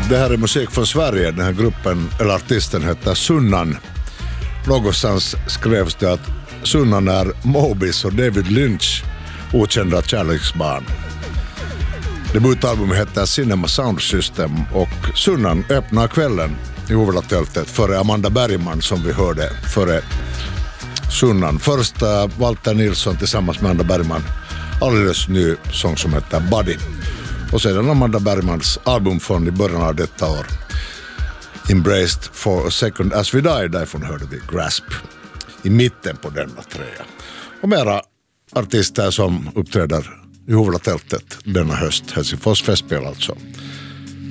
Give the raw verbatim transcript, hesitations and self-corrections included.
Det här är musik från Sverige. Den här gruppen, eller artisten, heter Sunnan. Någonstans skrevs det att Sunnan är Mobis och David Lynch okända kärleksbarn. Debutalbumet heter Cinema Sound System och Sunnan öppnar kvällen i Hovedatältet före Amanda Bergman som vi hörde före Sunnan. Först uh, Walter Nilsson tillsammans med Amanda Bergman. Alldeles ny sång som heter Buddy. Och sedan Amanda Bergmans album från i början av detta år. Embraced for a second as we die. Därifrån hörde vi Grasp i mitten på denna trea. Och mera artister som uppträder i Hovedatältet denna höst. Helsingfors festspel alltså.